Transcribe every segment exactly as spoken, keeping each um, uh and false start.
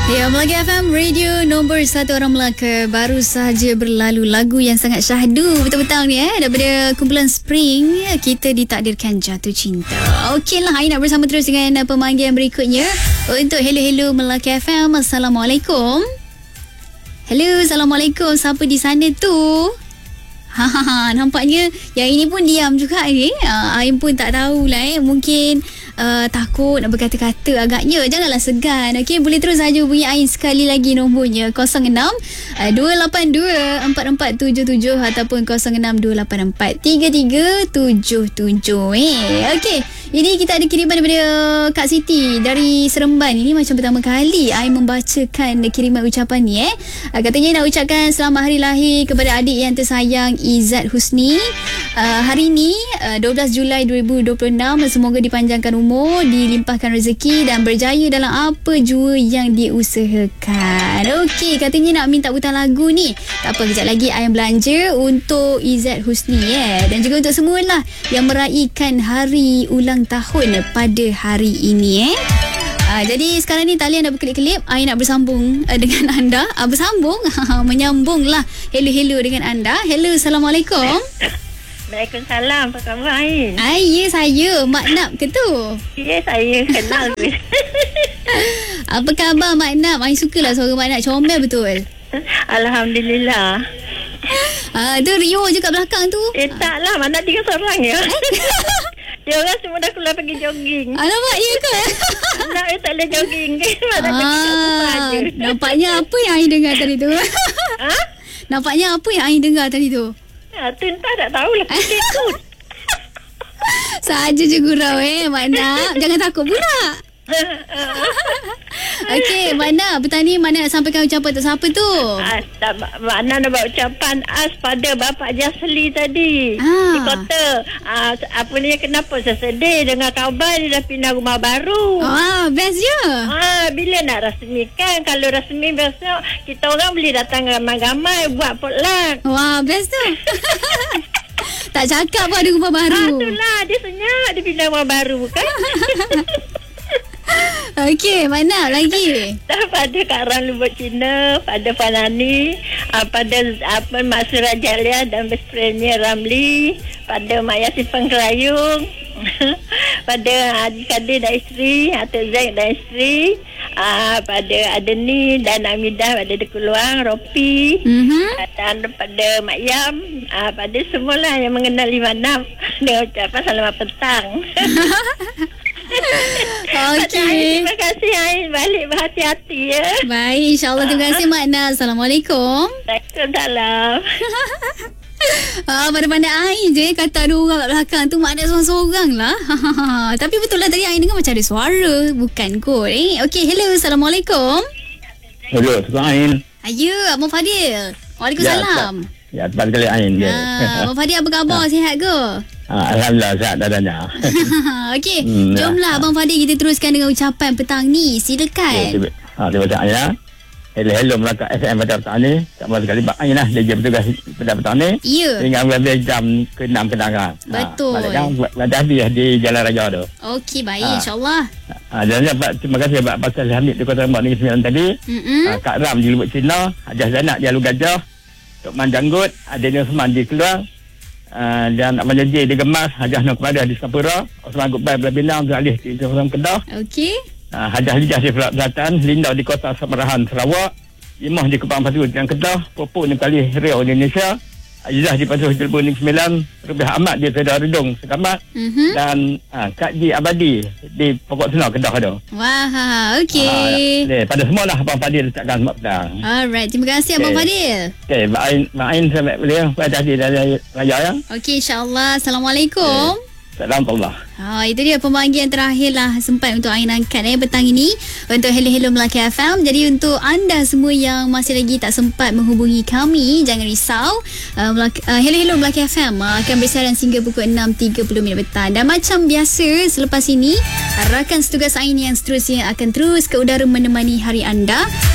Ya, Melaka F M, radio nombor satu orang Melaka. Baru sahaja berlalu lagu yang sangat syahdu betul-betul ni eh. Daripada kumpulan Spring, kita ditakdirkan jatuh cinta. Okeylah, hari nak bersama terus dengan pemanggilan berikutnya. Untuk Hello Hello Melaka F M, Assalamualaikum. Hello, Assalamualaikum. Siapa di sana tu? Ha, ha, ha, nampaknya yang ini pun diam juga ni. Uh, Aim pun tak tahulah eh. Mungkin uh, takut nak berkata-kata agaknya. Janganlah segan. Okey, boleh terus saja hubungi Aim sekali lagi nombornya kosong enam dua lapan dua empat empat tujuh tujuh ataupun kosong enam dua lapan empat tiga tiga tujuh tujuh. Eh, okey. Ini kita ada kiriman daripada Kak Siti dari Seremban. Ini macam pertama kali Aim membacakan kiriman ucapan ni eh. Uh, katanya nak ucapkan selamat hari lahir kepada adik yang tersayang Izzat Husni. Uh, hari ini uh, dua belas Julai dua ribu dua puluh enam, semoga dipanjangkan umur, dilimpahkan rezeki dan berjaya dalam apa jua yang diusahakan. Okey, katanya nak minta putar lagu ni. Tak apa, kejap lagi Ayam belanja untuk Izzat Husni eh. Dan juga untuk semualah yang meraihkan hari ulang tahun pada hari ini eh. Uh, jadi sekarang ni talian dah berkelip-kelip. Saya nak bersambung uh, dengan anda. Uh, bersambung, menyambung lah. Hello-hello dengan anda. Hello, Assalamualaikum. Waalaikumsalam. Apa khabar, Ain? Ay, ya, saya. Mak Nap ke tu? Ya, saya kenal tu. Apa khabar, Mak Nap? Saya sukalah suara Mak Nap. Comel betul. Alhamdulillah. Ah, tu Rio je kat belakang tu. Eh, taklah. Mana tiga seorang ya? Dia orang semua dah keluar pergi jogging. Alamak, ya ke? Anak dia tak boleh jogging. Mana pergi kat rumah je. Nampaknya apa yang Ain dengar tadi tu? Ha? Nampaknya apa yang Ain dengar tadi tu? Ha, tu entah tak tahulah. Ikut. Saja je gurau eh, Mak Nap. Jangan takut pula. Okey, Mak Nap, petang ni Mak Nap nak sampaikan ucapan untuk siapa tu? Ah, tak, Mak Nap nak buat ucapan as pada Bapak Jasli tadi. Ah. Di kota. Ah, apa ni, kenapa saya sedih dengan khabar dia dah pindah rumah baru. Ah, best je. Ah, bila nak rasmikan? Kalau rasmi besok, kita orang boleh datang ramai-ramai buat potluck. Wah, best tu. Tak cakap pun ada rumah baru. Ah, itulah, dia senyap dia pindah rumah baru kan. Okey, mana lagi? Dah pada Kak Ram Lubuk Cina, pada Fanani, uh, pada apa Mak Surah Jalia dan best friendnya Ramli, pada Mak Yasin Pengkerayung, pada Haji Kadir dan isteri, Atuk Zaid dan isteri, uh, pada Adeni dan Amidah pada Dekuluang, Ropi, mm-hmm. uh, dan pada Mak Yam, uh, pada semualah yang mengenali Mak Nap dengan ucapan selamat petang. Okey. Terima kasih Ain. Balik berhati-hati ya. Baik, insyaAllah. Terima kasih Mak Nap. Assalamualaikum. Waalaikumsalam. Ah, pada-pada Ain je kata ada orang kat belakang tu. Mak Nap seorang-seorang lah. Tapi betul lah tadi Ain dengar macam ada suara. Bukan kot eh. Okey, hello. Assalamualaikum. Hello, Tuan Ain. Ya, Abang Fadil. Waalaikumsalam. Ya, tepat kali Ain. Ya. Ah, Abang Fadil apa khabar? Ha. Sihat ke? Ha, Alhamdulillah, sihat dadanya. Okey, hmm, jomlah ya. Abang Fadil kita teruskan dengan ucapan petang ni. Silakan. Ya, ha, terima kasih ya. Hello, hello Melaka F M pada petang ni. Tak mahu sekali Pak Ain lah. Dia je bertugas pada petang ni. Ya. Dengan berada jam ke enam kenangan. Betul. Ha, kan, berada habis di Jalan Raja tu. Okey, baik. Ha. InsyaAllah. Ha, dan Pak, terima kasih Pak Pasal Hamid di Kota Rembang Negeri Sembilan tadi. Ha, Kak Ram di Lubuk Cina. Hajah Zainab di Alu Gajah. Tok Man Janggut. Adenia Osman di Keluang. Uh, dan Abang Jaji di Gemas, Hajah Nur Kepada di Singapura, Osman Gubay Belah Binang di Alih di Jepun Kedah. Okey. Uh, Hajah Lijah di Perak Selatan, Linda di Kota Samarahan Sarawak, Imah di Kupang Patu di Kedah, Popok di Kali Riau Indonesia, Azizah di Pasuh Jelbun Negeri Sembilan, Rubiah Ahmad di Sedar Redung Sekamat, mm-hmm. dan uh, Kak Ji Abadi di Pokok Senar Kedah tu. Wah, okey. Uh, pada semualah Abang Fadil letakkan selamat petang. Alright, terima kasih okay. Abang Fadil. Okey, Mak Ain, Mak Ain sampai boleh pada hati dari Raya ya. Okey, insya-Allah. Assalamualaikum. Okay. Assalamualaikum. Ha, itu dia pemanggilan terakhir lah sempat untuk Ain angkat eh, petang ini untuk Hello Hello Melaka F M. Jadi untuk anda semua yang masih lagi tak sempat menghubungi kami, jangan risau. uh, Melaka, uh, Hello Hello Melaka F M uh, akan bersiaran hingga pukul enam tiga puluh minit petang. Dan macam biasa selepas ini, rakan setugas Ain yang seterusnya akan terus ke udara menemani hari anda.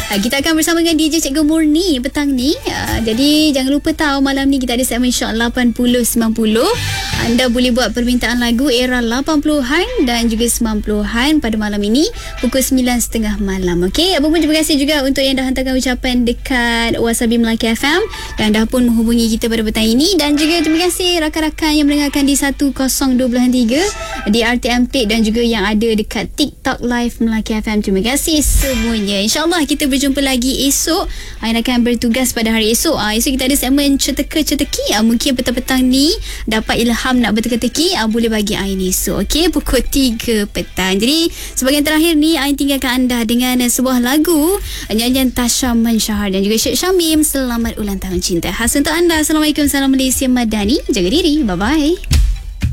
Uh, kita akan bersama dengan D J Cikgu Murni petang ni. Uh, jadi jangan lupa tahu malam ni kita ada segmen Shock lapan puluh sembilan puluh. Anda boleh buat permintaan lagu era lapan puluhan dan juga sembilan puluhan pada malam ini pukul sembilan tiga puluh malam. Okey, apa pun terima kasih juga untuk yang dah hantarkan ucapan dekat Wasabi Melaka F M dan dah pun menghubungi kita pada petang ini, dan juga terima kasih rakan-rakan yang mendengarkan di seratus dua belas tiga di R T M Plate dan juga yang ada dekat TikTok Live Melaka F M. Terima kasih semuanya. InsyaAllah kita berjumpa lagi esok. Ain akan bertugas pada hari esok. Ah, esok kita ada segmen ceteka-ceteki. Ah, mungkin petang-petang ni dapat ilham nak berteka-teki. Ah, boleh bagi Ain esok. Okey, pukul tiga petang. Jadi sebahagian terakhir ni Ain tinggalkan anda dengan sebuah lagu nyanyian Tasha Mansyahar dan juga Syed Syamim. Selamat ulang tahun cinta. Khas untuk anda. Assalamualaikum. Salam Malaysia Madani. Jaga diri. Bye-bye.